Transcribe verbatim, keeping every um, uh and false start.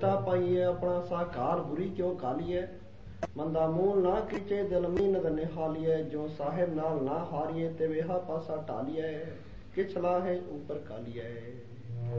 ਮੋਹਿਤਾ ਪਾਈਏ ਆਪਣਾ ਸਾਕਾਰ ਬੁਰੀ ਕਿਉਂ ਕਾਲੀਏ। ਮੰਦਾ ਮੂਲ ਨਾ ਕੀਚੇ ਦਿਲ ਮੀਨਦ ਨਿਹਾਲੀਏ। ਜੋ ਸਾਹਿਬ ਨਾਲ ਨਾ ਹਾਰੀਏ ਤੇ ਵੇਹਾ ਪਾਸਾ ਢਾਲੀਏ। ਕਿਛ ਲਾਹੇ ਉਪਰ ਕਾਲੀਏ।